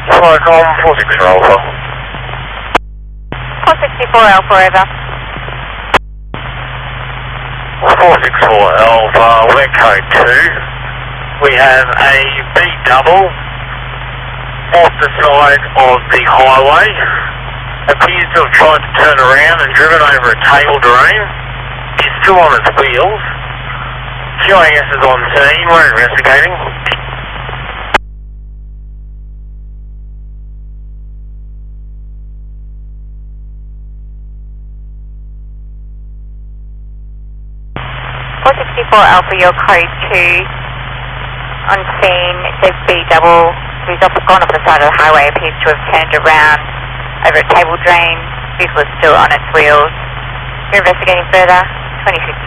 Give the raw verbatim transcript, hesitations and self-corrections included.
Flycom four six four Alpha. four sixty-four Alpha, over. four six four Alpha, we're code two. We have a B double off the side of the highway. Appears to have tried to turn around and driven over a table drain. It's still on its wheels. Q A S is on scene, we're investigating. four sixty-four Alpha, your code two. On scene, it's a B double who's off, gone off the side of the highway, appears to have turned around over a table drain. Vehicle is still on its wheels. We're investigating further. twenty fifty.